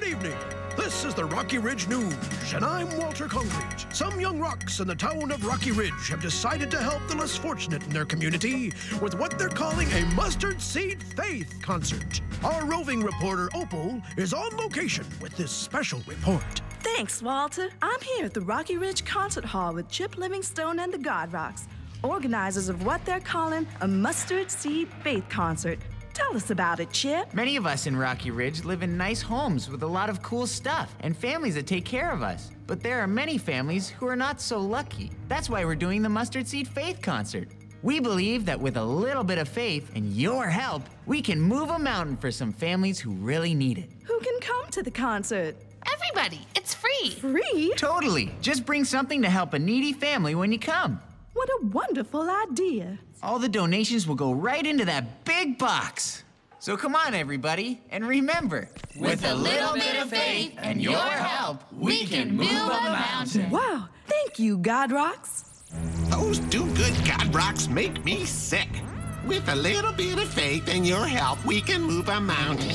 evening. This is the Rocky Ridge News, and I'm Walter Concrete. Some young rocks in the town of Rocky Ridge have decided to help the less fortunate in their community with what they're calling a Mustard Seed Faith concert. Our roving reporter, Opal, is on location with this special report. Thanks, Walter. I'm here at the Rocky Ridge Concert Hall with Chip Livingstone and the God Rocks, organizers of what they're calling a Mustard Seed Faith concert. Tell us about it, Chip. Many of us in Rocky Ridge live in nice homes with a lot of cool stuff and families that take care of us. But there are many families who are not so lucky. That's why we're doing the Mustard Seed Faith concert. We believe that with a little bit of faith and your help, we can move a mountain for some families who really need it. Who can come to the concert? Everybody, it's free. Free? Totally. Just bring something to help a needy family when you come. What a wonderful idea. All the donations will go right into that big box. So come on, everybody, and remember, With a little bit of faith and your help, we can move a mountain. Wow, thank you, God Rocks. Those do-good God Rocks make me sick. With a little bit of faith and your help, we can move a mountain.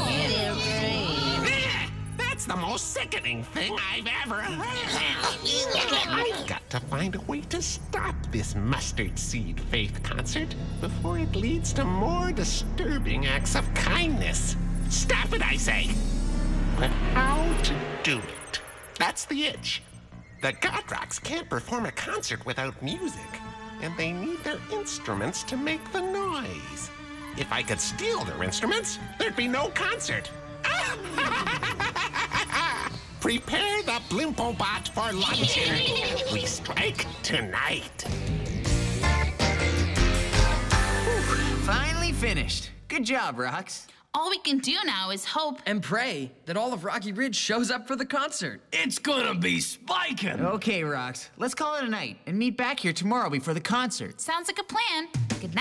That's the most sickening thing I've ever heard. I've got to find a way to stop this Mustard Seed Faith concert before it leads to more disturbing acts of kindness. Stop it, I say. But how to do it? That's the itch. The God Rocks can't perform a concert without music, and they need their instruments to make the noise. If I could steal their instruments, there'd be no concert. Prepare the Blimpobot for luncheon. We strike tonight. finally finished. Good job, Rocks. All we can do now is hope. And pray that all of Rocky Ridge shows up for the concert. It's gonna be spiking! Okay, Rocks, let's call it a night and meet back here tomorrow before the concert. Sounds like a plan. Good night.